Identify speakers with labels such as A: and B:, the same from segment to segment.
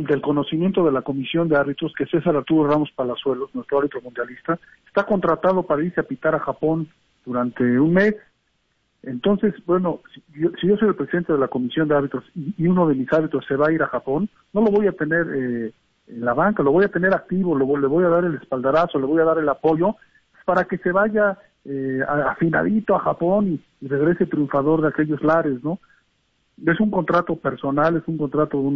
A: del conocimiento de la comisión de árbitros, que César Arturo Ramos Palazuelos, nuestro árbitro mundialista, está contratado para irse a pitar a Japón durante un mes. Entonces, bueno, si yo soy el presidente de la comisión de árbitros y uno de mis árbitros se va a ir a Japón, no lo voy a tener en la banca, lo voy a tener activo, le voy a dar el espaldarazo, le voy a dar el apoyo para que se vaya afinadito a Japón y regrese triunfador de aquellos lares, ¿no? Es un contrato personal, es un contrato de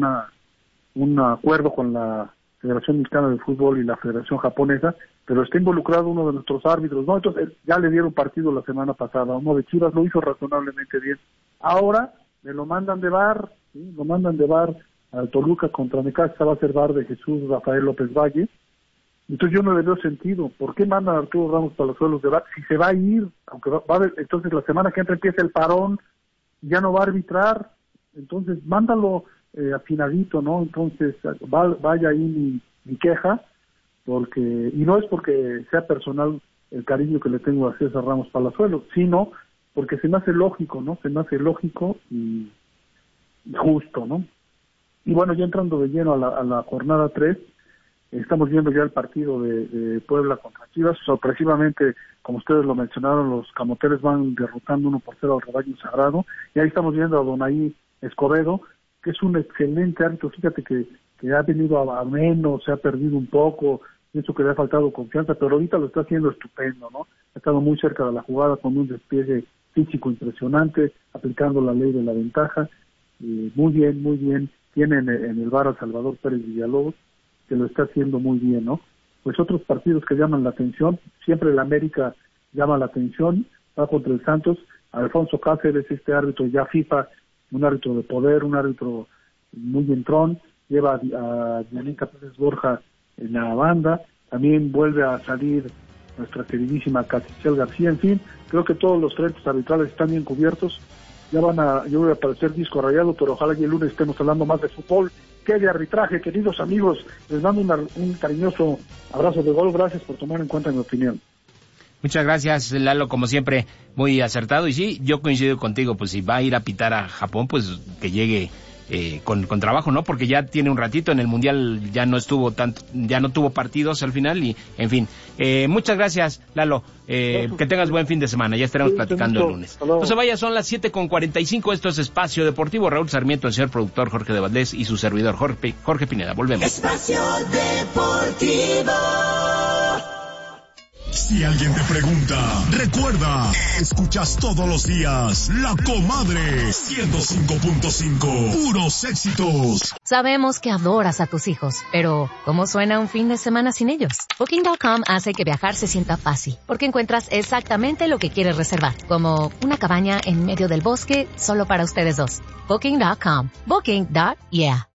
A: un acuerdo con la Federación Mexicana de Fútbol y la Federación Japonesa, pero está involucrado uno de nuestros árbitros, ¿no? Entonces, ya le dieron partido la semana pasada, uno de Chivas lo hizo razonablemente bien. Ahora me lo mandan de VAR, ¿sí? Lo mandan de VAR al Toluca contra Necaxa, va a ser VAR de Jesús Rafael López Valle. Entonces yo no le veo sentido. ¿Por qué mandan a Arturo Ramos Palazuelos de VAR? Si se va a ir, aunque va a haber, entonces la semana que entra empieza el parón, ya no va a arbitrar, entonces mándalo afinadito, ¿no? Entonces vaya ahí mi queja, porque, y no es porque sea personal el cariño que le tengo a César Ramos Palazuelos, sino porque se me hace lógico, ¿no? Se me hace lógico y justo, ¿no? Y bueno, ya entrando de lleno a la jornada 3, estamos viendo ya el partido de Puebla contra Chivas. Sorpresivamente, como ustedes lo mencionaron, los camoteles van derrotando 1-0 al Rebaño Sagrado, y ahí estamos viendo a Donaí Escobedo, que es un excelente árbitro. Fíjate que ha venido a menos, se ha perdido un poco, pienso que le ha faltado confianza, pero ahorita lo está haciendo estupendo, ¿no? Ha estado muy cerca de la jugada con un despliegue físico impresionante, aplicando la ley de la ventaja, muy bien. Tiene en el VAR a Salvador Pérez Villalobos, que lo está haciendo muy bien, ¿no? Pues otros partidos que llaman la atención, siempre el América llama la atención, va contra el Santos. Alfonso Cáceres, este árbitro ya FIFA, un árbitro de poder, un árbitro muy entrón, lleva a Dianita Pérez Borja en la banda, también vuelve a salir nuestra queridísima Castiel García. En fin, creo que todos los frentes arbitrales están bien cubiertos. Yo voy a aparecer disco rayado, pero ojalá que el lunes estemos hablando más de fútbol que de arbitraje. Queridos amigos, les mando un cariñoso abrazo de gol. Gracias por tomar en cuenta mi opinión.
B: Muchas gracias, Lalo, como siempre, muy acertado. Y sí, yo coincido contigo, pues si va a ir a pitar a Japón, pues que llegue con trabajo, ¿no? Porque ya tiene un ratito en el Mundial, ya no tuvo partidos al final y, en fin. Muchas gracias, Lalo. Que tengas buen fin de semana, ya estaremos platicando el lunes. No se vaya, son las 7:45, esto es Espacio Deportivo. Raúl Sarmiento, el señor productor Jorge de Valdés y su servidor Jorge Pineda. Volvemos.
C: Espacio Deportivo.
D: Si alguien te pregunta, recuerda, escuchas todos los días La Comadre 105.5, puros éxitos.
E: Sabemos que adoras a tus hijos, pero ¿cómo suena un fin de semana sin ellos? Booking.com hace que viajar se sienta fácil, porque encuentras exactamente lo que quieres reservar, como una cabaña en medio del bosque solo para ustedes dos. Booking.com. Booking.yeah.